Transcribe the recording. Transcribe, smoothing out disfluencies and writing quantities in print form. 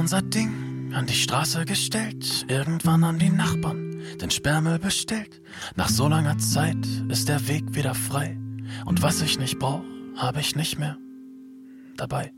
unser Ding an die Straße gestellt. Irgendwann haben die Nachbarn den Sperrmüll bestellt. Nach so langer Zeit ist der Weg wieder frei. Und was ich nicht brauch, hab ich nicht mehr dabei.